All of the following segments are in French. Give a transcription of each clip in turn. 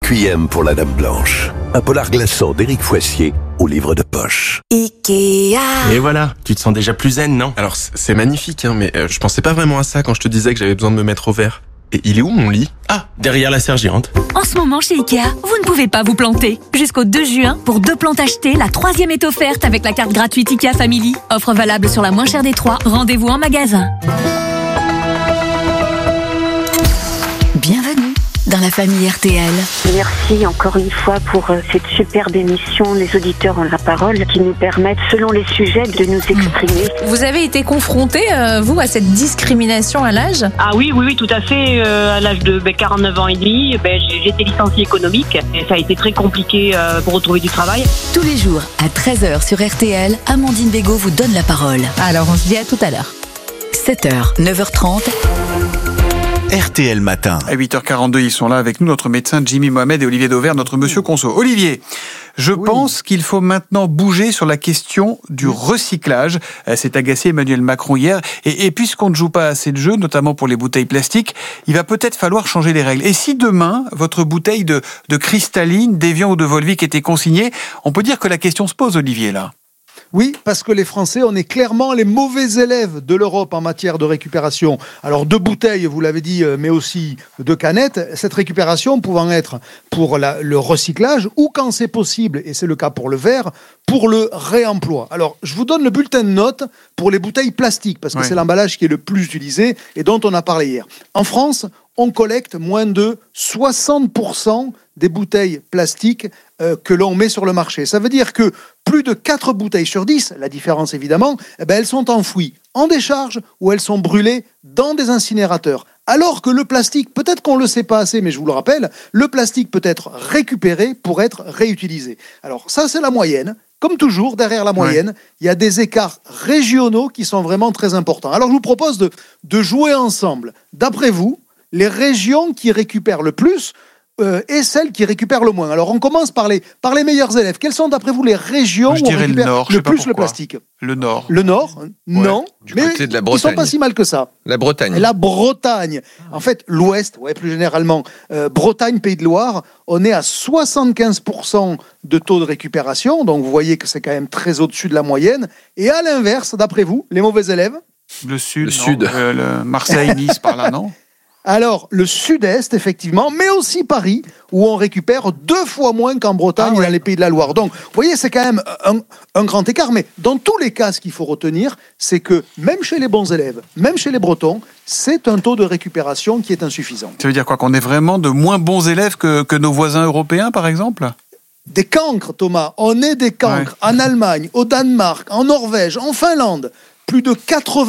Requiem pour la Dame Blanche. Un polar glaçant d'Éric Foissier au livre de poche. Ikea. Et voilà, tu te sens déjà plus zen, non? Alors c'est magnifique, mais je pensais pas vraiment à ça quand je te disais que j'avais besoin de me mettre au vert. Et il est où mon lit? Ah, derrière la serre géante. En ce moment chez Ikea, vous ne pouvez pas vous planter. Jusqu'au 2 juin, pour 2 plantes achetées, la 3e est offerte avec la carte gratuite Ikea Family. Offre valable sur la moins chère des 3. Rendez-vous en magasin. Bienvenue dans la famille RTL. Merci encore une fois pour cette superbe émission. Les auditeurs ont la parole qui nous permettent, selon les sujets, de nous exprimer. Vous avez été confronté, vous, à cette discrimination à l'âge? Ah oui, tout à fait. À l'âge de 49 ans et demi, j'ai été licenciée économique et ça a été très compliqué pour retrouver du travail. Tous les jours à 13h sur RTL, Amandine Bégaud vous donne la parole. Alors on se dit à tout à l'heure. 7h, 9h30. RTL Matin. À 8h42, ils sont là avec nous, notre médecin Jimmy Mohamed et Olivier Dauvert, notre monsieur Conso. Olivier, je pense qu'il faut maintenant bouger sur la question du recyclage. C'est agacé Emmanuel Macron hier. Et puisqu'on ne joue pas assez de jeux, notamment pour les bouteilles plastiques, il va peut-être falloir changer les règles. Et si demain, votre bouteille de cristalline, d'Evian ou de Volvic était consignée, on peut dire que la question se pose, Olivier, là. Oui, parce que les Français, on est clairement les mauvais élèves de l'Europe en matière de récupération. Alors, de bouteilles, vous l'avez dit, mais aussi de canettes. Cette récupération pouvant être pour le recyclage ou, quand c'est possible, et c'est le cas pour le verre, pour le réemploi. Alors, je vous donne le bulletin de notes pour les bouteilles plastiques, parce que c'est l'emballage qui est le plus utilisé et dont on a parlé hier. En France, on collecte moins de 60% des bouteilles plastiques que l'on met sur le marché. Ça veut dire que plus de 4 bouteilles sur 10, la différence évidemment, elles sont enfouies en décharge ou elles sont brûlées dans des incinérateurs. Alors que le plastique, peut-être qu'on ne le sait pas assez, mais je vous le rappelle, le plastique peut être récupéré pour être réutilisé. Alors ça, c'est la moyenne. Comme toujours, derrière la moyenne, il y a des écarts régionaux qui sont vraiment très importants. Alors je vous propose de jouer ensemble. D'après vous, les régions qui récupèrent le plus et celles qui récupèrent le moins. Alors on commence par les meilleurs élèves. Quelles sont d'après vous les régions où on récupère le plus le plastique? Le Nord. Le Nord, non. Du côté de la Bretagne. Ils sont pas si mal que ça. La Bretagne. La Bretagne. En fait, l'Ouest, plus généralement, Bretagne, Pays de Loire, on est à 75% de taux de récupération. Donc vous voyez que c'est quand même très au-dessus de la moyenne. Et à l'inverse, d'après vous, les mauvais élèves? Le Sud. Le Marseille, Nice, par là, non? Alors, le Sud-Est, effectivement, mais aussi Paris, où on récupère 2 fois moins qu'en Bretagne et dans les Pays de la Loire. Donc, vous voyez, c'est quand même un grand écart. Mais dans tous les cas, ce qu'il faut retenir, c'est que même chez les bons élèves, même chez les Bretons, c'est un taux de récupération qui est insuffisant. Ça veut dire quoi? Qu'on est vraiment de moins bons élèves que nos voisins européens, par exemple? Des cancres, Thomas. On est des cancres. En Allemagne, au Danemark, en Norvège, en Finlande. Plus de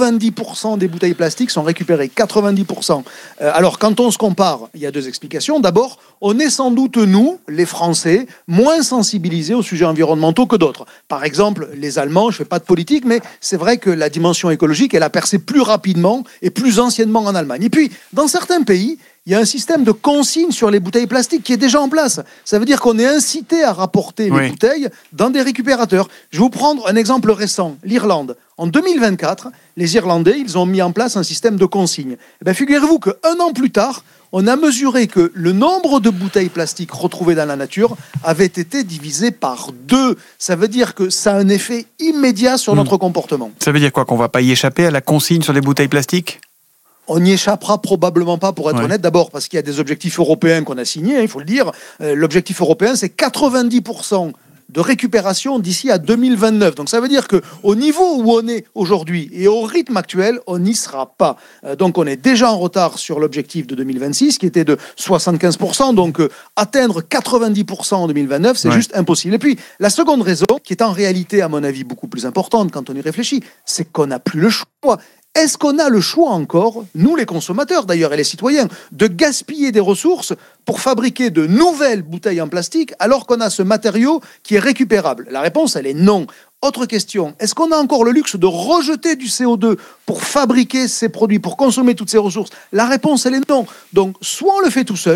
90% des bouteilles plastiques sont récupérées. 90%. Alors, quand on se compare, il y a 2 explications. D'abord, on est sans doute, nous, les Français, moins sensibilisés aux sujets environnementaux que d'autres. Par exemple, les Allemands, je ne fais pas de politique, mais c'est vrai que la dimension écologique, elle a percé plus rapidement et plus anciennement en Allemagne. Et puis, dans certains pays, il y a un système de consigne sur les bouteilles plastiques qui est déjà en place. Ça veut dire qu'on est incité à rapporter les bouteilles dans des récupérateurs. Je vais vous prendre un exemple récent, l'Irlande. En 2024, les Irlandais, ils ont mis en place un système de consigne. Figurez-vous qu'un an plus tard, on a mesuré que le nombre de bouteilles plastiques retrouvées dans la nature avait été divisé par 2. Ça veut dire que ça a un effet immédiat sur notre comportement. Ça veut dire quoi? Qu'on ne va pas y échapper à la consigne sur les bouteilles plastiques? On n'y échappera probablement pas, pour être honnête. D'abord parce qu'il y a des objectifs européens qu'on a signés, il faut le dire. L'objectif européen, c'est 90% de récupération d'ici à 2029. Donc ça veut dire qu'au niveau où on est aujourd'hui et au rythme actuel, on n'y sera pas. Donc on est déjà en retard sur l'objectif de 2026, qui était de 75%. Donc atteindre 90% en 2029, c'est juste impossible. Et puis la seconde raison, qui est en réalité, à mon avis, beaucoup plus importante quand on y réfléchit, c'est qu'on n'a plus le choix. Est-ce qu'on a le choix encore, nous les consommateurs d'ailleurs et les citoyens, de gaspiller des ressources pour fabriquer de nouvelles bouteilles en plastique alors qu'on a ce matériau qui est récupérable? La réponse, elle est non. Autre question, est-ce qu'on a encore le luxe de rejeter du CO2 pour fabriquer ces produits, pour consommer toutes ces ressources? La réponse, elle est non. Donc, soit on le fait tout seul,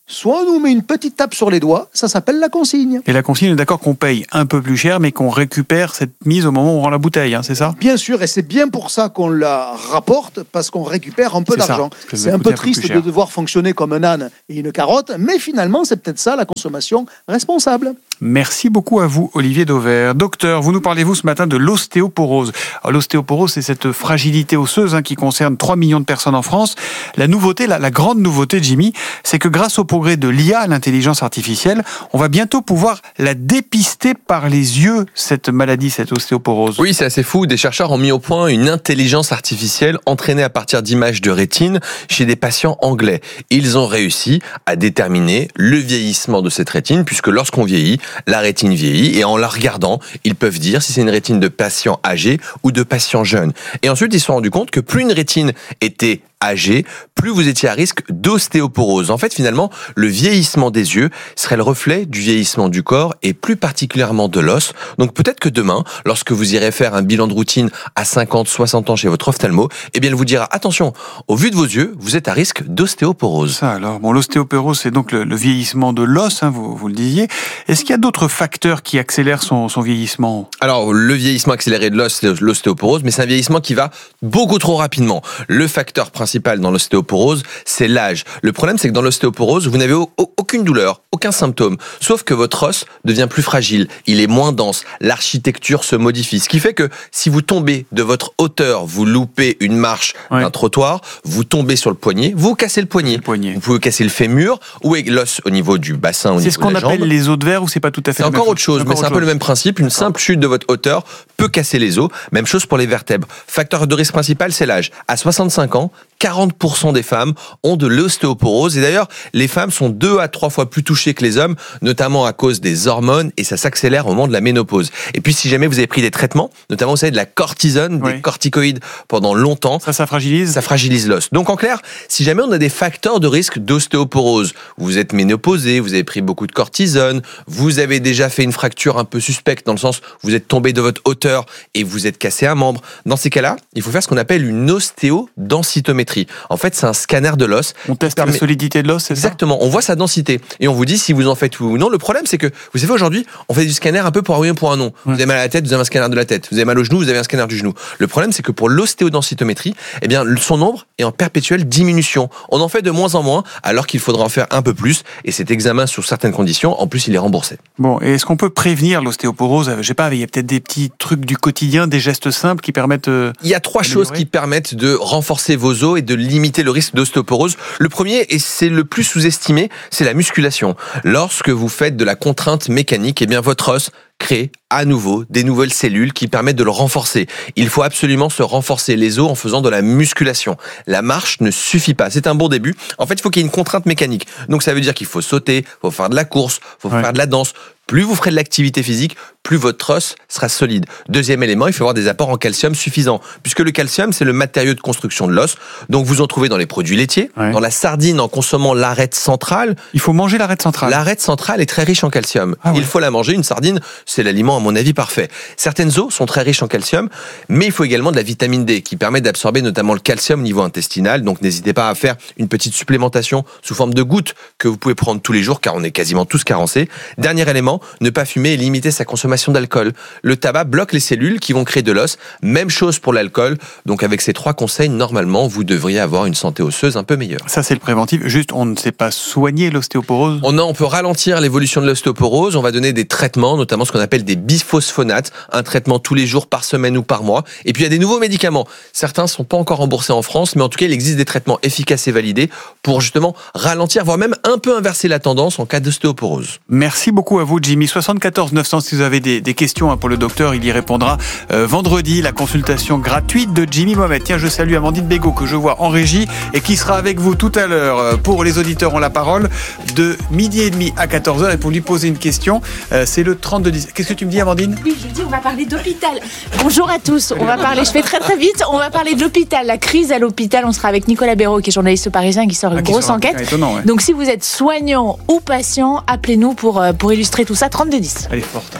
soit on nous met une petite tape sur les doigts, ça s'appelle la consigne. Et la consigne, on est d'accord qu'on paye un peu plus cher, mais qu'on récupère cette mise au moment où on rend la bouteille, hein, c'est ça ? Bien sûr, et c'est bien pour ça qu'on la rapporte, parce qu'on récupère un peu C'est d'argent. ça, C'est un peu triste de devoir fonctionner comme un âne et une carotte, mais finalement, c'est peut-être ça la consommation responsable. Merci beaucoup à vous, Olivier Dauvert. Docteur, vous nous parlez-vous ce matin de l'ostéoporose. Alors, l'ostéoporose, c'est cette fragilité osseuse qui concerne 3 millions de personnes en France. La nouveauté, la grande nouveauté, Jimmy, c'est que grâce au progrès de l'IA, l'intelligence artificielle, on va bientôt pouvoir la dépister par les yeux, cette maladie, cette ostéoporose. Oui, c'est assez fou. Des chercheurs ont mis au point une intelligence artificielle entraînée à partir d'images de rétine chez des patients anglais. Ils ont réussi à déterminer le vieillissement de cette rétine, puisque lorsqu'on vieillit, la rétine vieillit, et en la regardant, ils peuvent dire si c'est une rétine de patient âgé ou de patient jeune. Et ensuite, ils se sont rendus compte que plus une rétine était âgé, plus vous étiez à risque d'ostéoporose. En fait, finalement, le vieillissement des yeux serait le reflet du vieillissement du corps et plus particulièrement de l'os. Donc peut-être que demain, lorsque vous irez faire un bilan de routine à 50, 60 ans chez votre ophtalmo, eh bien, il vous dira, attention, au vu de vos yeux, vous êtes à risque d'ostéoporose. Ça alors, bon, l'ostéoporose, c'est donc le vieillissement de l'os, vous le disiez. Est-ce qu'il y a d'autres facteurs qui accélèrent son vieillissement ? Alors, le vieillissement accéléré de l'os, c'est l'ostéoporose, mais c'est un vieillissement qui va beaucoup trop rapidement. Le facteur principal dans l'ostéoporose, c'est l'âge. Le problème, c'est que dans l'ostéoporose, vous n'avez aucune douleur, aucun symptôme, sauf que votre os devient plus fragile, il est moins dense, l'architecture se modifie, ce qui fait que si vous tombez de votre hauteur, vous loupez une marche d'un trottoir, vous tombez sur le poignet, vous cassez le poignet. Vous pouvez casser le fémur ou l'os au niveau du bassin, au niveau de la jambe. C'est ce qu'on appelle les os de verre ou c'est pas tout à fait C'est encore autre chose, mais c'est un peu le même principe. Une simple chute de votre hauteur peut casser les os. Même chose pour les vertèbres. Facteur de risque principal, c'est l'âge. À 65 ans, 40% des femmes ont de l'ostéoporose. Et d'ailleurs, les femmes sont 2 à 3 fois plus touchées que les hommes, notamment à cause des hormones, et ça s'accélère au moment de la ménopause. Et puis, si jamais vous avez pris des traitements, notamment, vous savez, de la cortisone, des corticoïdes pendant longtemps, ça fragilise ? Ça fragilise l'os. Donc, en clair, si jamais on a des facteurs de risque d'ostéoporose, vous êtes ménopausé, vous avez pris beaucoup de cortisone, vous avez déjà fait une fracture un peu suspecte, dans le sens où vous êtes tombé de votre hauteur et vous êtes cassé un membre. Dans ces cas-là, il faut faire ce qu'on appelle une ostéodensitométrie. En fait, c'est un scanner de l'os. On teste la solidité de l'os, c'est ça ? Exactement. On voit sa densité. Et on vous dit si vous en faites ou non. Le problème, c'est que, vous savez, aujourd'hui, on fait du scanner un peu pour un oui ou pour un non. Vous avez mal à la tête, vous avez un scanner de la tête. Vous avez mal au genou, vous avez un scanner du genou. Le problème, c'est que pour l'ostéodensitométrie, eh bien, son nombre est en perpétuelle diminution. On en fait de moins en moins, alors qu'il faudra en faire un peu plus. Et cet examen, sur certaines conditions, en plus, il est remboursé. Bon, et est-ce qu'on peut prévenir l'ostéoporose ? Je sais pas, il y a peut-être des petits trucs du quotidien, des gestes simples qui permettent... Il y a 3 choses qui permettent de renforcer vos os et de limiter le risque d'ostéoporose. Le premier, et c'est le plus sous-estimé, c'est la musculation. Lorsque vous faites de la contrainte mécanique, eh bien votre os crée à nouveau des nouvelles cellules qui permettent de le renforcer. Il faut absolument se renforcer les os en faisant de la musculation. La marche ne suffit pas. C'est un bon début. En fait, il faut qu'il y ait une contrainte mécanique. Donc ça veut dire qu'il faut sauter, il faut faire de la course, il faut faire de la danse. Plus vous ferez de l'activité physique, plus votre os sera solide. Deuxième élément, il faut avoir des apports en calcium suffisants, puisque le calcium, c'est le matériau de construction de l'os. Donc vous en trouvez dans les produits laitiers, dans la sardine en consommant l'arête centrale. Il faut manger l'arête centrale. L'arête centrale est très riche en calcium. Il faut la manger. Une sardine, c'est l'aliment à mon avis parfait. Certaines os sont très riches en calcium, mais il faut également de la vitamine D qui permet d'absorber notamment le calcium au niveau intestinal. Donc n'hésitez pas à faire une petite supplémentation sous forme de gouttes que vous pouvez prendre tous les jours, car on est quasiment tous carencés. Dernier élément, ne pas fumer et limiter sa consommation d'alcool. Le tabac bloque les cellules qui vont créer de l'os. Même chose pour l'alcool. Donc avec ces 3 conseils, normalement, vous devriez avoir une santé osseuse un peu meilleure. Ça, c'est le préventif. Juste, on ne sait pas soigner l'ostéoporose. On peut ralentir l'évolution de l'ostéoporose. On va donner des traitements, notamment ce qu'on appelle des biphosphonates, un traitement tous les jours, par semaine ou par mois. Et puis il y a des nouveaux médicaments. Certains ne sont pas encore remboursés en France, mais en tout cas, il existe des traitements efficaces et validés pour justement ralentir, voire même un peu inverser la tendance en cas d'ostéoporose. Merci beaucoup à vous, Jimmy. 74 900, si vous avez des questions pour le docteur, il y répondra vendredi. La consultation gratuite de Jimmy Mohamed. Tiens, je salue Amandine Bégaud, que je vois en régie et qui sera avec vous tout à l'heure. Pour les auditeurs ont la parole de 12h30 à 14h. Et pour lui poser une question, c'est le 3210. Qu'est-ce que tu me dis, Amandine ? Oui, je dis, on va parler d'hôpital. Bonjour à tous. On va parler, je fais très très vite, on va parler de l'hôpital, la crise à l'hôpital. On sera avec Nicolas Béraud, qui est journaliste au Parisien, qui sort une grosse enquête. Étonnant, Donc si vous êtes soignant ou patient, appelez-nous pour illustrer tout ça. 3210. Elle est forte.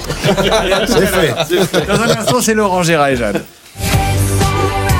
C'est fait. Dans un instant, c'est Laurent Gérard et Jade.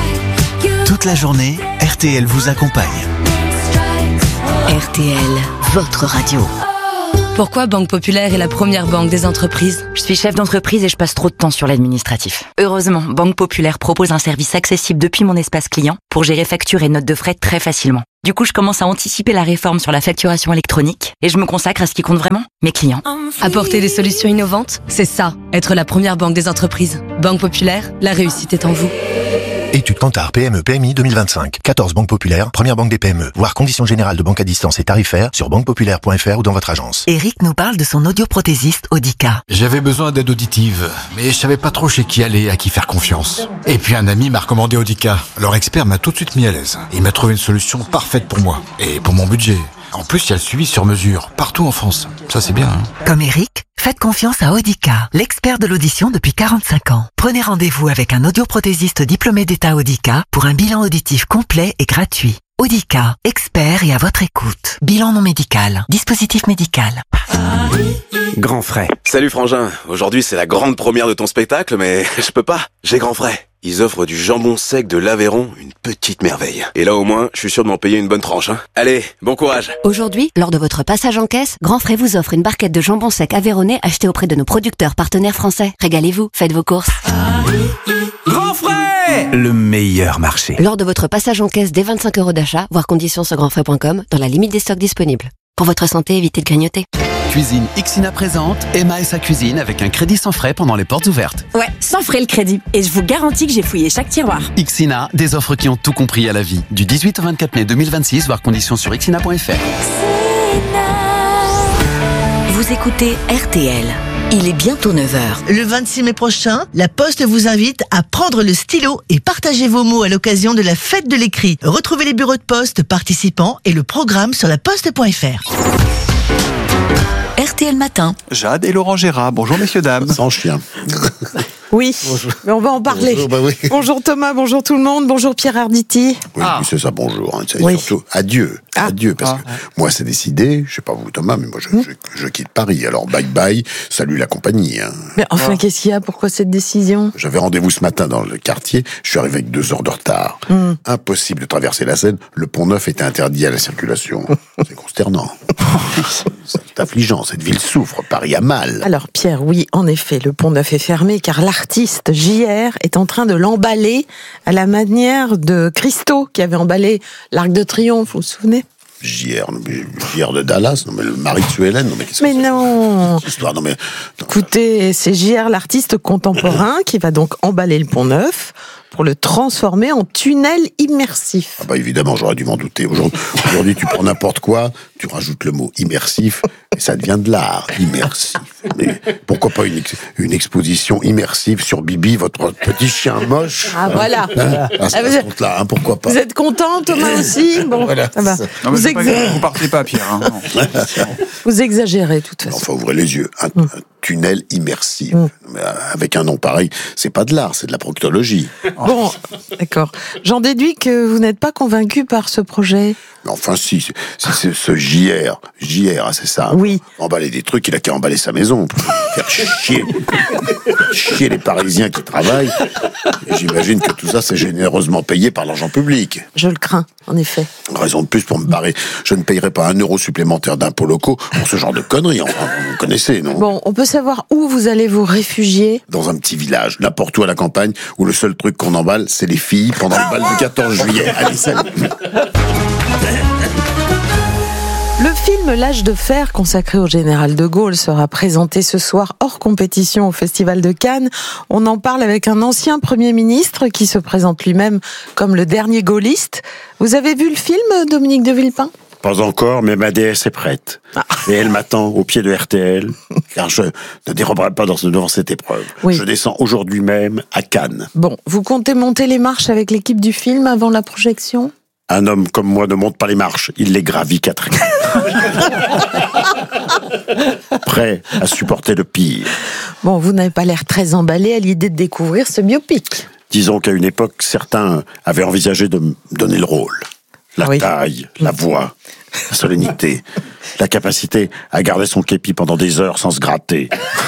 Toute la journée, RTL vous accompagne. RTL. votre radio. Pourquoi Banque Populaire est la première banque des entreprises ? Je suis chef d'entreprise et je passe trop de temps sur l'administratif. Heureusement, Banque Populaire propose un service accessible depuis mon espace client pour gérer factures et notes de frais très facilement. Du coup, je commence à anticiper la réforme sur la facturation électronique et je me consacre à ce qui compte vraiment, mes clients. Apporter des solutions innovantes, c'est ça, être la première banque des entreprises. Banque Populaire, la réussite est en vous. Étude Kantar PME PMI 2025. 14 banques populaires, première banque des PME. Voir conditions générales de banque à distance et tarifaires sur banquepopulaire.fr ou dans votre agence. Eric nous parle de son audioprothésiste Audica. J'avais besoin d'aide auditive, mais je savais pas trop chez qui aller, à qui faire confiance. Et puis un ami m'a recommandé Audica. Leur expert m'a tout de suite mis à l'aise. Il m'a trouvé une solution parfaite pour moi et pour mon budget. En plus, il y a le suivi sur mesure, partout en France. Ça, c'est bien, hein. Comme Eric, faites confiance à Audica, l'expert de l'audition depuis 45 ans. Prenez rendez-vous avec un audioprothésiste diplômé d'État Audica pour un bilan auditif complet et gratuit. Audica, expert et à votre écoute. Bilan non médical, dispositif médical. Grand Frais. Salut Frangin, aujourd'hui c'est la grande première de ton spectacle, mais je peux pas, j'ai Grand Frais. Ils offrent du jambon sec de l'Aveyron, une petite merveille. Et là au moins, je suis sûr de m'en payer une bonne tranche. Hein. Allez, bon courage. Aujourd'hui, lors de votre passage en caisse, Grand Frais vous offre une barquette de jambon sec aveyronnais achetée auprès de nos producteurs partenaires français. Régalez-vous, faites vos courses. Grand Frais, le meilleur marché. Lors de votre passage en caisse dès 25 € d'achat, voir conditions sur grandfrais.com, dans la limite des stocks disponibles. Pour votre santé, évitez de grignoter. Cuisine Ixina présente Emma et sa cuisine avec un crédit sans frais pendant les portes ouvertes. Ouais, sans frais le crédit. Et je vous garantis que j'ai fouillé chaque tiroir. Ixina, des offres qui ont tout compris à la vie. Du 18 au 24 mai 2026, voir conditions sur ixina.fr. Vous écoutez RTL. Il est bientôt 9h. Le 26 mai prochain, La Poste vous invite à prendre le stylo et partager vos mots à l'occasion de la fête de l'écrit. Retrouvez les bureaux de poste participants et le programme sur laposte.fr. RTL Matin. Jade et Laurent Gérard. Bonjour messieurs, dames. Sans chien. Oui, mais on va en parler. Bonjour, bah oui. Bonjour Thomas, bonjour tout le monde, bonjour Pierre Arditi. Oui, c'est ça, bonjour. Hein, c'est surtout adieu. Adieu, parce que moi c'est décidé, je sais pas vous Thomas, mais moi je quitte Paris. Alors bye bye, salut la compagnie. Hein. Mais enfin, qu'est-ce qu'il y a? Pourquoi cette décision? J'avais rendez-vous ce matin dans le quartier, je suis arrivé avec 2 heures de retard. Impossible de traverser la Seine, le pont Neuf était interdit à la circulation. C'est consternant. C'est affligeant, cette ville souffre, Paris a mal. Alors Pierre, oui, en effet, le pont Neuf est fermé car l'artiste JR est en train de l'emballer à la manière de Christo qui avait emballé l'Arc de Triomphe, vous vous souvenez? JR de Dallas, non mais le mari de Suellen, non mais qu'est-ce que c'est? Non. Cette histoire, non mais. Écoutez, c'est JR l'artiste contemporain qui va donc emballer le pont Neuf pour le transformer en tunnel immersif. Ah bah évidemment, j'aurais dû m'en douter. Aujourd'hui, tu prends n'importe quoi, tu rajoutes le mot immersif, et ça devient de l'art, immersif. Mais pourquoi pas une exposition immersive sur Bibi, votre petit chien moche? Ah voilà. À ce compte-là, hein, pourquoi pas? Vous êtes content, Thomas aussi? Bon, voilà, ça va. Non, mais vous partez pas, Pierre. Hein, vous exagérez, de toute façon. Enfin, ouvrez les yeux. Un tunnel immersif. Mais avec un nom pareil, c'est pas de l'art, c'est de la proctologie. Bon, d'accord. J'en déduis que vous n'êtes pas convaincu par ce projet. Mais enfin, si c'est ce JR, c'est ça. Oui. Emballer des trucs, il a qu'à emballer sa maison. Pour faire chier les Parisiens qui travaillent. Et j'imagine que tout ça, c'est généreusement payé par l'argent public. Je le crains, en effet. Raison de plus pour me barrer. Je ne payerai pas 1 euro supplémentaire d'impôts locaux pour ce genre de conneries. Enfin, vous connaissez, non? Bon, on peut savoir où vous allez vous réfugier? Dans un petit village, n'importe où à la campagne, où le seul truc qu'on emballe, c'est les filles pendant le bal du 14 juillet. Allez, salut. Le film L'Âge de fer, consacré au général de Gaulle, sera présenté ce soir hors compétition au Festival de Cannes. On en parle avec un ancien Premier ministre qui se présente lui-même comme le dernier gaulliste. Vous avez vu le film, Dominique de Villepin? Pas encore, mais ma déesse est prête. Et elle m'attend au pied de RTL, car je ne déroberai pas devant cette épreuve. Oui. Je descends aujourd'hui même à Cannes. Bon, vous comptez monter les marches avec l'équipe du film avant la projection? Un homme comme moi ne monte pas les marches, il les gravit 4 fois. Prêt à supporter le pire. Bon, vous n'avez pas l'air très emballé à l'idée de découvrir ce biopic. Disons qu'à une époque, certains avaient envisagé de me donner le rôle. La taille, la voix, la solennité, la capacité à garder son képi pendant des heures sans se gratter.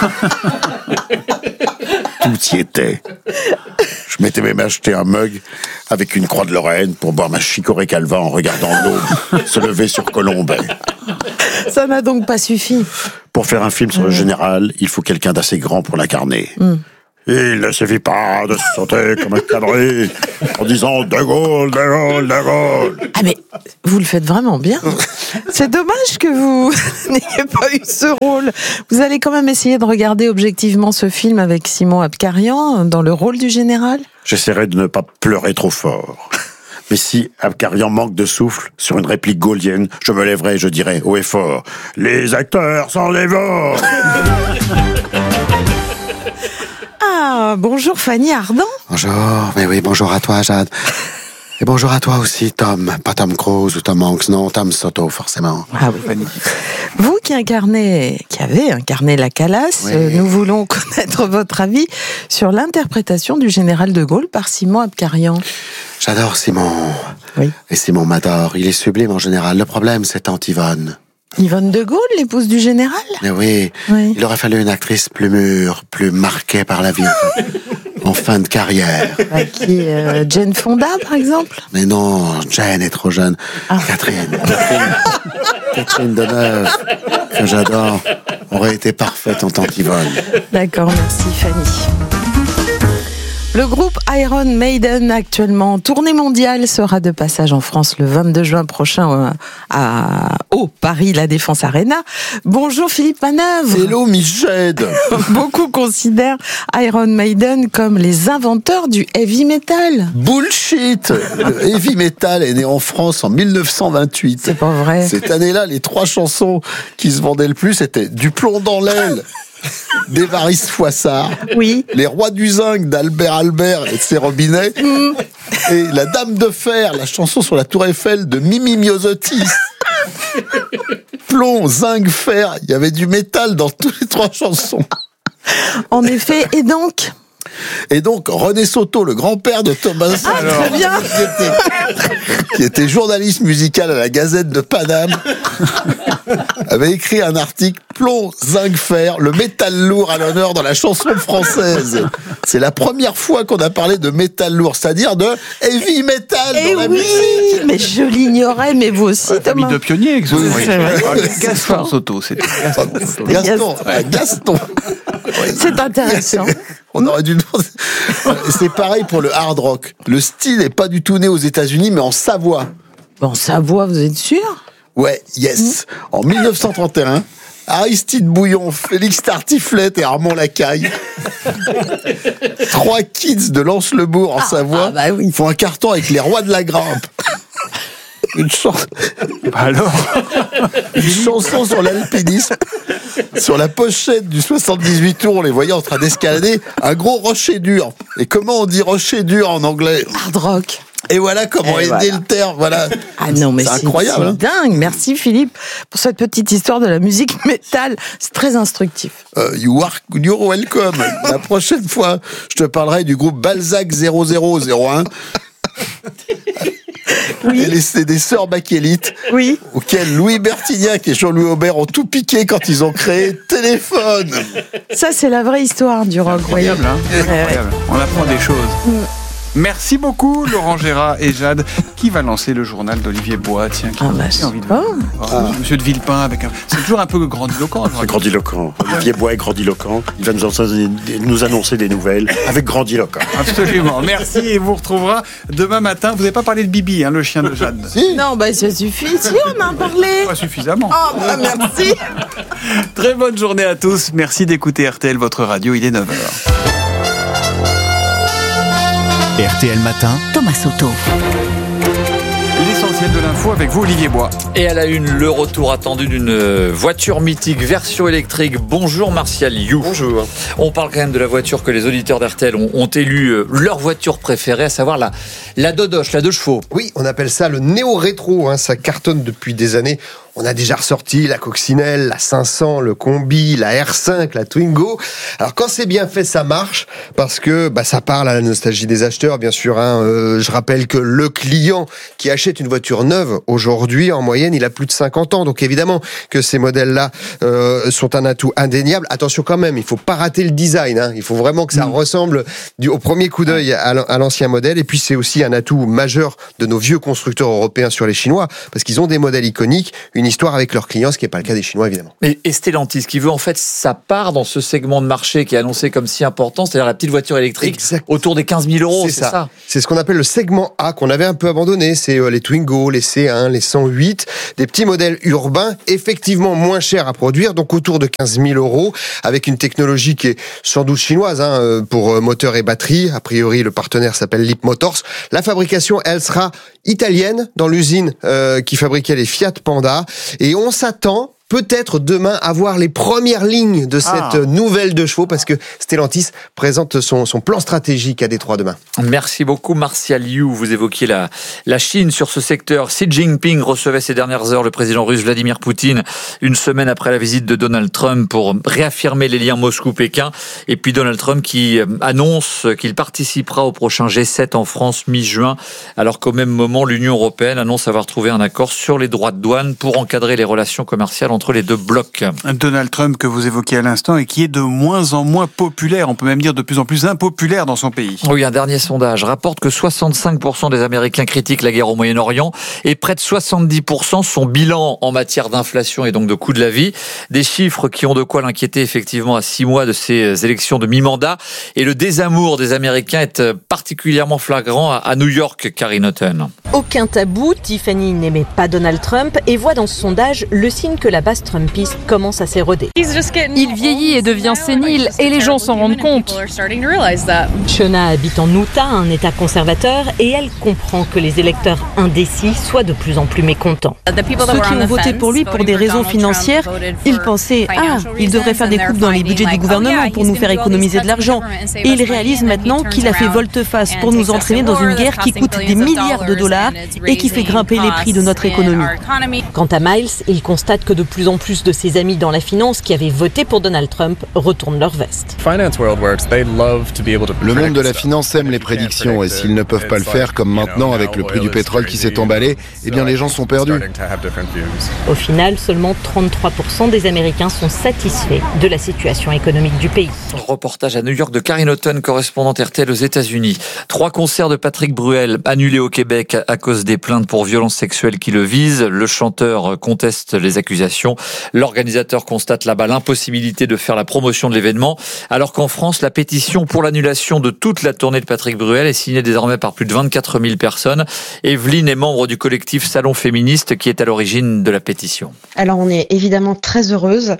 Tout y était. Je m'étais même acheté un mug avec une croix de Lorraine pour boire ma chicorée calva en regardant l'aube se lever sur Colombey. Ça n'a donc pas suffi. Pour faire un film sur le général, il faut quelqu'un d'assez grand pour l'incarner. Il ne suffit pas de sauter comme un cadré en disant « De Gaulle, de Gaulle, de Gaulle ». Ah mais vous le faites vraiment bien. C'est dommage que vous n'ayez pas eu ce rôle. Vous allez quand même essayer de regarder objectivement ce film avec Simon Abkarian dans le rôle du général ? J'essaierai de ne pas pleurer trop fort. Mais si Abkarian manque de souffle sur une réplique gaulienne, je me lèverai et je dirai haut et fort « Les acteurs sont les vôtres !» Ah, bonjour Fanny Ardant. Bonjour, mais oui, bonjour à toi Jade. Et bonjour à toi aussi Tom, pas Tom Cruise ou Tom Hanks, non, Tom Soto forcément. Ah oui, Fanny. Vous qui avez incarné la Calas, nous voulons connaître votre avis sur l'interprétation du général de Gaulle par Simon Abkarian. J'adore Simon. Oui. Et Simon m'adore, il est sublime en général. Le problème c'est Tante Yvonne. Yvonne de Gaulle, l'épouse du général ? Mais oui, il aurait fallu une actrice plus mûre, plus marquée par la vie, en fin de carrière. Qui Jane Fonda, par exemple ? Mais non, Jane est trop jeune. Catherine Deneuve, que j'adore, aurait été parfaite en Tante Yvonne. D'accord, merci Fanny. Le groupe Iron Maiden, actuellement en tournée mondiale, sera de passage en France le 22 juin prochain au Paris La Défense Arena. Bonjour Philippe Manœuvre. Hello Michède. Beaucoup considèrent Iron Maiden comme les inventeurs du heavy metal. Bullshit. Le heavy metal est né en France en 1928. C'est pas vrai. Cette année-là, les 3 chansons qui se vendaient le plus étaient Du plomb dans l'aile d'Évariste Froissart, Les Rois du Zinc d'Albert Albert et de ses robinets, et La Dame de Fer, la chanson sur la Tour Eiffel de Mimi Miosotis. Plomb, zinc, fer, il y avait du métal dans toutes les 3 chansons. En effet, et donc René Soto, le grand-père de Thomas, très bien. qui était journaliste musical à la Gazette de Paname, avait écrit un article Plomb, zinc, fer, le métal lourd à l'honneur dans la chanson française. C'est la première fois qu'on a parlé de métal lourd, c'est-à-dire de heavy metal dans la musique. Mais je l'ignorais, mais vous aussi, Thomas. Famille de pionniers, Gaston Soto, c'était Gaston. C'est intéressant. On aurait dû. C'est pareil pour le hard rock. Le style n'est pas du tout né aux États-Unis, mais en Savoie. En Savoie, vous êtes sûr ? Ouais, yes. En 1931, Aristide Bouillon, Félix Tartiflette et Armand Lacaille, 3 kids de Lens-le-Bourg en Savoie, font un carton avec les Rois de la Grimpe. Une chanson sur l'alpinisme. Sur la pochette du 78 tours, on les voyait en train d'escalader un gros rocher dur. Et comment on dit rocher dur en anglais ? Hard rock. Et voilà comment est né le terme. Voilà. Ah non, mais c'est incroyable. C'est dingue. Merci Philippe pour cette petite histoire de la musique métal. C'est très instructif. You're welcome. La prochaine fois, je te parlerai du groupe Balzac 0001. Et c'est des sœurs Bakélite, auxquelles Louis Bertignac et Jean-Louis Aubert ont tout piqué quand ils ont créé Téléphone. Ça, c'est la vraie histoire du rock. Incroyable, incroyable. On apprend des choses. Merci beaucoup, Laurent Gérard et Jade, qui va lancer le journal d'Olivier Bois. Tiens, qui a envie de Monsieur de Villepin avec c'est toujours un peu grandiloquent. Grandiloquent. Olivier Bois est grandiloquent. Il va nous annoncer des nouvelles avec grandiloquent. Absolument. Merci et vous retrouvera demain matin. Vous n'avez pas parlé de Bibi, le chien de Jade. Si. Non, ça suffit. Si, on en a parlé. Pas suffisamment. Oh, merci. Très bonne journée à tous. Merci d'écouter RTL, votre radio. Il est 9h. RTL Matin, Thomas Soto. L'essentiel de l'info avec vous, Olivier Bois. Et à la une, le retour attendu d'une voiture mythique, version électrique. Bonjour Martial You. Bonjour. On parle quand même de la voiture que les auditeurs d'RTL ont élu leur voiture préférée, à savoir la Dodoche, la 2 chevaux. Oui, on appelle ça le néo-rétro. Ça cartonne depuis des années. On a déjà ressorti la Coccinelle, la 500, le Combi, la R5, la Twingo. Alors quand c'est bien fait, ça marche parce que ça parle à la nostalgie des acheteurs, bien sûr. Je rappelle que le client qui achète une voiture voiture neuve, aujourd'hui, en moyenne, il a plus de 50 ans. Donc évidemment que ces modèles-là sont un atout indéniable. Attention quand même, il faut pas rater le design, hein. Il faut vraiment que ça ressemble au premier coup d'œil à l'ancien modèle. Et puis c'est aussi un atout majeur de nos vieux constructeurs européens sur les Chinois, parce qu'ils ont des modèles iconiques, une histoire avec leurs clients, ce qui n'est pas le cas des Chinois évidemment. Et Stellantis, qui veut en fait sa part dans ce segment de marché qui est annoncé comme si important, c'est-à-dire la petite voiture électrique autour des 15 000 euros, c'est ça. C'est ce qu'on appelle le segment A qu'on avait un peu abandonné, c'est les Twingo, les C1, les 108, des petits modèles urbains, effectivement moins chers à produire, donc autour de 15 000 euros, avec une technologie qui est sans doute chinoise, hein, pour moteur et batterie. A priori, le partenaire s'appelle Leapmotor. La fabrication, elle sera italienne dans l'usine qui fabriquait les Fiat Panda, et on s'attend peut-être demain à voir les premières lignes de cette nouvelle 2 chevaux, parce que Stellantis présente son plan stratégique à Détroit demain. Merci beaucoup Martial Liu. Vous évoquiez la Chine sur ce secteur. Xi Jinping recevait ces dernières heures le président russe Vladimir Poutine, une semaine après la visite de Donald Trump, pour réaffirmer les liens Moscou-Pékin. Et puis Donald Trump qui annonce qu'il participera au prochain G7 en France mi-juin, alors qu'au même moment l'Union européenne annonce avoir trouvé un accord sur les droits de douane pour encadrer les relations commerciales entre les deux blocs. Donald Trump que vous évoquiez à l'instant et qui est de moins en moins populaire, on peut même dire de plus en plus impopulaire dans son pays. Oui, un dernier sondage rapporte que 65% des Américains critiquent la guerre au Moyen-Orient et près de 70% son bilan en matière d'inflation et donc de coût de la vie. Des chiffres qui ont de quoi l'inquiéter effectivement à 6 mois de ces élections de mi-mandat. Et le désamour des Américains est particulièrement flagrant à New York, Karine Houghton. Aucun tabou, Tiffany n'aimait pas Donald Trump et voit dans ce sondage le signe que la base trumpiste commence à s'éroder. Il vieillit et devient sénile et les gens s'en rendent compte. Shona habite en Utah, un État conservateur, et elle comprend que les électeurs indécis soient de plus en plus mécontents. Ceux qui ont voté pour lui pour des raisons financières, ils pensaient « il devrait faire des coupes dans les budgets du gouvernement pour nous faire économiser de l'argent ». Et ils réalisent maintenant qu'il a fait volte-face pour nous entraîner dans une guerre qui coûte des milliards de dollars et qui fait grimper les prix de notre économie. Quant à Miles, il constate que de plus en plus de ses amis dans la finance qui avaient voté pour Donald Trump retournent leur veste. Le monde de la finance aime les prédictions et s'ils ne peuvent pas le faire comme maintenant avec le prix du pétrole qui s'est emballé, eh bien les gens sont perdus. Au final, seulement 33% des Américains sont satisfaits de la situation économique du pays. Reportage à New York de Karine Houghton, correspondante RTL aux États-Unis. 3 concerts de Patrick Bruel annulés au Québec à cause des plaintes pour violences sexuelles qui le visent. Le chanteur conteste les accusations. L'organisateur constate là-bas l'impossibilité de faire la promotion de l'événement, alors qu'en France, la pétition pour l'annulation de toute la tournée de Patrick Bruel est signée désormais par plus de 24 000 personnes. Evelyne est membre du collectif Salon Féministe qui est à l'origine de la pétition. Alors on est évidemment très heureuse,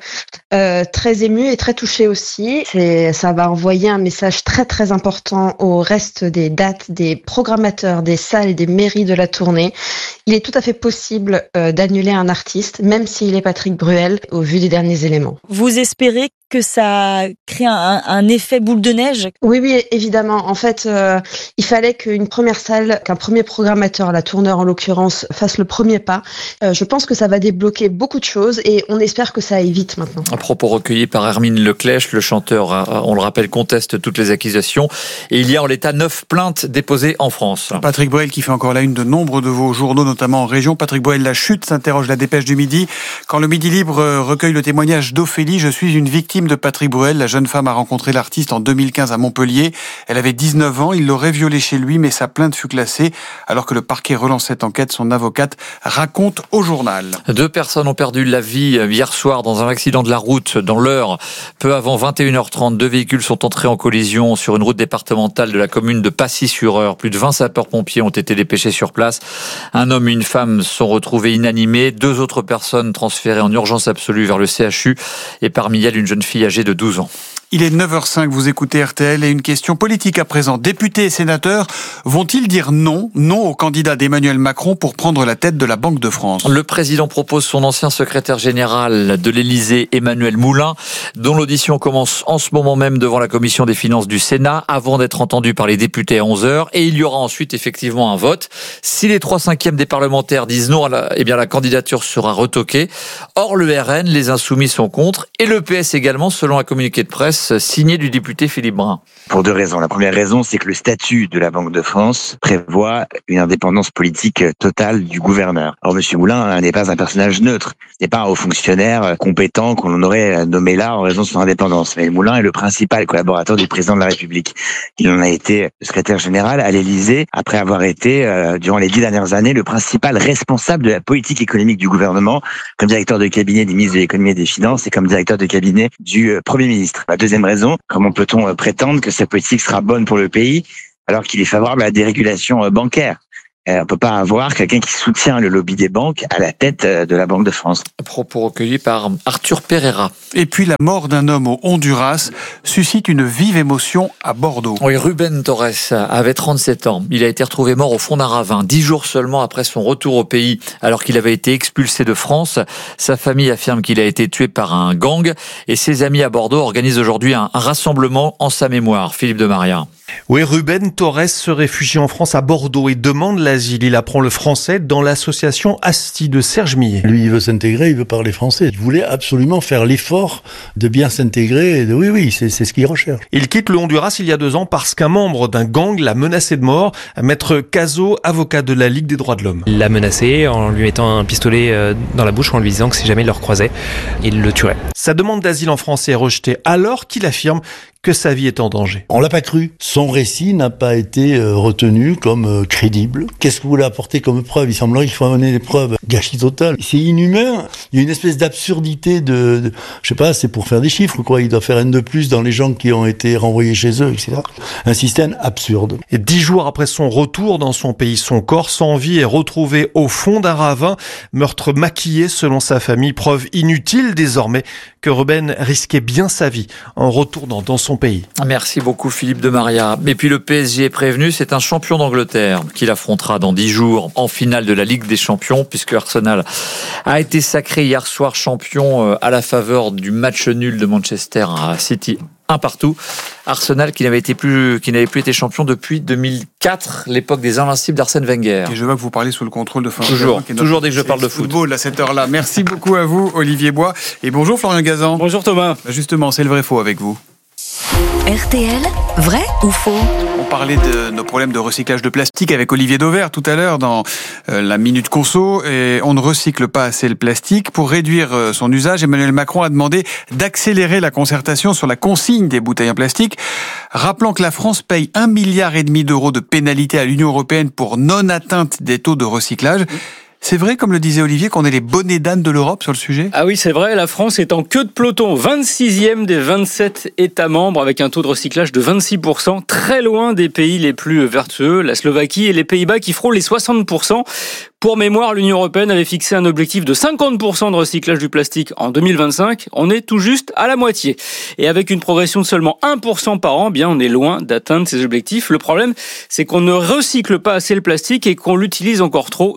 très émue et très touchée aussi. Ça va envoyer un message très très important au reste des dates, des programmateurs, des salles et des mairies de la tournée. Il est tout à fait possible d'annuler un artiste, même s'il est Patrick Bruel, au vu des derniers éléments. Vous espérez que ça crée un effet boule de neige? Oui, évidemment. En fait, il fallait qu'une première salle, qu'un premier programmateur, la tourneur en l'occurrence, fasse le premier pas. Je pense que ça va débloquer beaucoup de choses et on espère que ça aille vite maintenant. Un propos recueilli par Hermine Leclèche, le chanteur, on le rappelle, conteste toutes les accusations. Et il y a en l'état 9 plaintes déposées en France. Patrick Bruel qui fait encore la une de nombre de vos journaux, notamment en région. Patrick Bruel, la chute, s'interroge la Dépêche du Midi. Quand le Midi Libre recueille le témoignage d'Ophélie, je suis une victime de Patrick Bruel. La jeune femme a rencontré l'artiste en 2015 à Montpellier. Elle avait 19 ans, il l'aurait violée chez lui, mais sa plainte fut classée. Alors que le parquet relance cette enquête, son avocate raconte au journal. 2 personnes ont perdu la vie hier soir dans un accident de la route dans l'Eure. Peu avant 21h30, 2 véhicules sont entrés en collision sur une route départementale de la commune de Passy-sur-Eure. Plus de 20 sapeurs-pompiers ont été dépêchés sur place. Un homme et une femme sont retrouvés inanimés. 2 autres personnes transférées en urgence absolue vers le CHU. Et parmi elles, une jeune fille âgée de 12 ans. Il est 9h05, vous écoutez RTL et une question politique à présent. Députés et sénateurs vont-ils dire non au candidat d'Emmanuel Macron pour prendre la tête de la Banque de France? Le président propose son ancien secrétaire général de l'Élysée, Emmanuel Moulin, dont l'audition commence en ce moment même devant la commission des finances du Sénat, avant d'être entendu par les députés à 11h. Et il y aura ensuite effectivement un vote. Si les 3/5 des parlementaires disent non, eh bien la candidature sera retoquée. Or, le RN, les Insoumis sont contre, et le PS également, selon un communiqué de presse. promesse signée du député Philippe Brun. Pour deux raisons. La première raison, c'est que le statut de la Banque de France prévoit une indépendance politique totale du gouverneur. Or, M. Moulin n'est pas un personnage neutre. Ce n'est pas un haut fonctionnaire compétent qu'on aurait nommé là en raison de son indépendance. Mais Moulin est le principal collaborateur du président de la République. Il en a été le secrétaire général à l'Élysée après avoir été, durant les 10 dernières années, le principal responsable de la politique économique du gouvernement, comme directeur de cabinet des ministres de l'économie et des finances et comme directeur de cabinet du Premier ministre. La deuxième raison, comment peut-on prétendre que cette politique sera bonne pour le pays alors qu'il est favorable à la dérégulation bancaire? On ne peut pas avoir quelqu'un qui soutient le lobby des banques à la tête de la Banque de France. Propos recueillis par Arthur Pereira. Et puis la mort d'un homme au Honduras suscite une vive émotion à Bordeaux. Oui, Rubén Torres avait 37 ans. Il a été retrouvé mort au fond d'un ravin, 10 jours seulement après son retour au pays, alors qu'il avait été expulsé de France. Sa famille affirme qu'il a été tué par un gang et ses amis à Bordeaux organisent aujourd'hui un rassemblement en sa mémoire. Philippe de Maria. Oui, Rubén Torres se réfugie en France à Bordeaux et demande l'asile. Il apprend le français dans l'association Asti de Serge Millet. Lui, il veut s'intégrer, il veut parler français. Il voulait absolument faire l'effort de bien s'intégrer. Oui, c'est ce qu'il recherche. Il quitte le Honduras il y a 2 ans parce qu'un membre d'un gang l'a menacé de mort. Maître Caso, avocat de la Ligue des droits de l'homme. Il l'a menacé en lui mettant un pistolet dans la bouche en lui disant que si jamais il le recroisait, il le tuerait. Sa demande d'asile en France est rejetée alors qu'il affirme que sa vie est en danger. On l'a pas cru. Son récit n'a pas été retenu comme crédible. Qu'est-ce que vous voulez apporter comme preuve? Il semblerait qu'il faut amener des preuves. Gâchis total. C'est inhumain. Il y a une espèce d'absurdité de je sais pas, c'est pour faire des chiffres, quoi. Il doit faire N de plus dans les gens qui ont été renvoyés chez eux, etc. Un système absurde. Et 10 jours après son retour dans son pays, son corps sans vie est retrouvé au fond d'un ravin. Meurtre maquillé selon sa famille. Preuve inutile désormais que Rubén risquait bien sa vie en retournant dans son pays. Merci beaucoup Philippe de Maria. Et puis le PSG est prévenu, c'est un champion d'Angleterre qu'il affrontera dans 10 jours en finale de la Ligue des Champions, puisque Arsenal a été sacré hier soir champion à la faveur du match nul de Manchester à City. 1-1. Arsenal qui n'avait plus été champion depuis 2004, l'époque des invincibles d'Arsène Wenger. Et je vois que vous parlez sous le contrôle de Florian Gazan. Toujours dès que je parle de football à cette heure-là. Merci beaucoup à vous, Olivier Bois. Et bonjour Florian Gazan. Bonjour Thomas. Justement, c'est le vrai faux avec vous. RTL, vrai ou faux? On parlait de nos problèmes de recyclage de plastique avec Olivier Dauvert tout à l'heure dans la Minute Conso. Et on ne recycle pas assez le plastique. Pour réduire son usage, Emmanuel Macron a demandé d'accélérer la concertation sur la consigne des bouteilles en plastique, rappelant que la France paye 1,5 milliard d'euros de pénalités à l'Union européenne pour non-atteinte des taux de recyclage. C'est vrai, comme le disait Olivier, qu'on est les bonnets d'âne de l'Europe sur le sujet? Ah oui, c'est vrai, la France est en queue de peloton, 26e des 27 États membres, avec un taux de recyclage de 26%, très loin des pays les plus vertueux, la Slovaquie et les Pays-Bas qui frôlent les 60%. Pour mémoire, l'Union européenne avait fixé un objectif de 50% de recyclage du plastique en 2025. On est tout juste à la moitié. Et avec une progression de seulement 1% par an, bien, on est loin d'atteindre ces objectifs. Le problème, c'est qu'on ne recycle pas assez le plastique et qu'on l'utilise encore trop.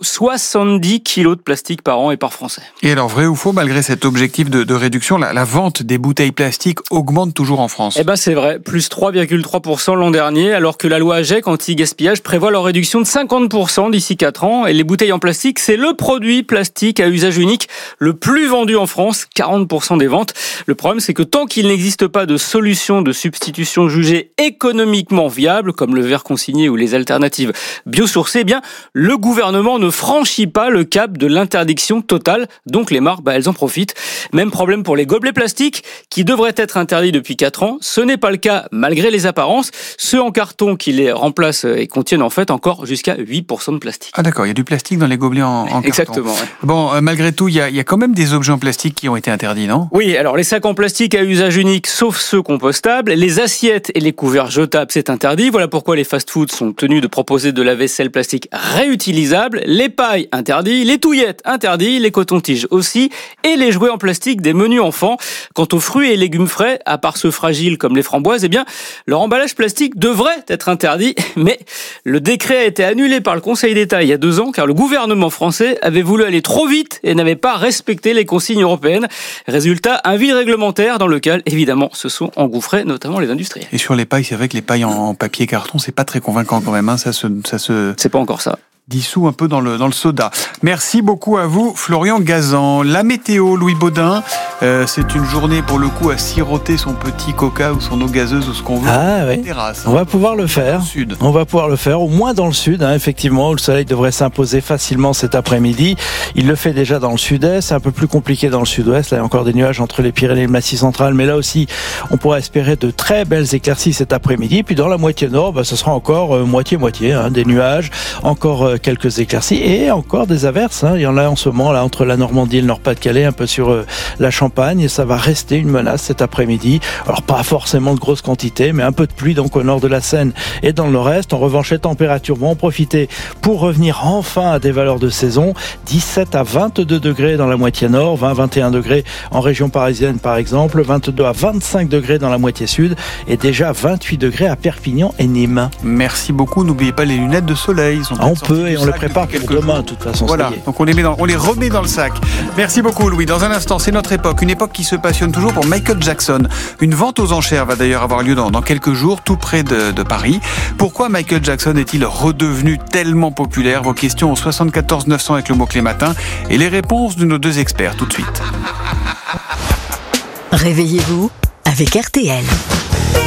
70 kilos de plastique par an et par Français. Et alors, vrai ou faux, malgré cet objectif de réduction, la vente des bouteilles plastiques augmente toujours en France? Eh ben, c'est vrai. Plus 3,3% l'an dernier, alors que la loi AGEC anti-gaspillage prévoit leur réduction de 50% d'ici 4 ans. Et les bouteilles en plastique, c'est le produit plastique à usage unique le plus vendu en France, 40% des ventes. Le problème, c'est que tant qu'il n'existe pas de solution de substitution jugée économiquement viable, comme le verre consigné ou les alternatives biosourcées, eh bien, le gouvernement ne franchit pas le cap de l'interdiction totale. Donc les marques, elles en profitent. Même problème pour les gobelets plastiques, qui devraient être interdits depuis 4 ans. Ce n'est pas le cas, malgré les apparences. Ceux en carton qui les remplacent et contiennent en fait encore jusqu'à 8% de plastique. Ah d'accord, il y a du plastique dans les gobelets en carton. Exactement. Ouais. Bon, malgré tout, il y a quand même des objets en plastique qui ont été interdits, non? Oui, alors les sacs en plastique à usage unique, sauf ceux compostables, les assiettes et les couverts jetables, c'est interdit. Voilà pourquoi les fast-foods sont tenus de proposer de la vaisselle plastique réutilisable. Les pailles, interdits. Les touillettes, interdits. Les cotons-tiges aussi. Et les jouets en plastique des menus enfants. Quant aux fruits et légumes frais, à part ceux fragiles comme les framboises, eh bien, leur emballage plastique devrait être interdit. Mais le décret a été annulé par le Conseil d'État il y a 2 ans, car le gouvernement français avait voulu aller trop vite et n'avait pas respecté les consignes européennes. Résultat, un vide réglementaire dans lequel, évidemment, se sont engouffrés notamment les industriels. Et sur les pailles, c'est vrai que les pailles en papier carton, c'est pas très convaincant quand même. Hein. C'est pas encore ça. dissous un peu dans le soda. Merci beaucoup à vous, Florian Gazan. La météo, Louis Baudin, c'est une journée pour le coup à siroter son petit coca ou son eau gazeuse ou ce qu'on veut. Oui. Terrasse, on va pouvoir le faire. On va pouvoir le faire, au moins dans le sud, effectivement, où le soleil devrait s'imposer facilement cet après-midi. Il le fait déjà dans le sud-est, c'est un peu plus compliqué dans le sud-ouest. Là, il y a encore des nuages entre les Pyrénées et le Massif central, mais là aussi, on pourra espérer de très belles éclaircies cet après-midi. Puis dans la moitié nord, ce sera encore moitié-moitié, des nuages, encore quelques éclaircies et encore des averses. Il y en a en ce moment là entre la Normandie et le Nord-Pas-de-Calais, un peu sur la Champagne, et ça va rester une menace cet après-midi. Alors pas forcément de grosses quantités, mais un peu de pluie donc au nord de la Seine et dans le nord-est. En revanche, les températures vont en profiter pour revenir enfin à des valeurs de saison. 17 à 22 degrés dans la moitié nord, 20-21 degrés en région parisienne par exemple, 22 à 25 degrés dans la moitié sud et déjà 28 degrés à Perpignan et Nîmes. Merci beaucoup. N'oubliez pas les lunettes de soleil. On peut et on les prépare pour demain de toute façon. Voilà, donc on les remet dans le sac. Merci beaucoup Louis. Dans un instant, c'est notre époque, une époque qui se passionne toujours pour Michael Jackson. Une vente aux enchères va d'ailleurs avoir lieu dans quelques jours, tout près de Paris. Pourquoi Michael Jackson est-il redevenu tellement populaire? Vos questions au 74 900 avec le mot-clé matin et les réponses de nos deux experts tout de suite. Réveillez-vous avec RTL.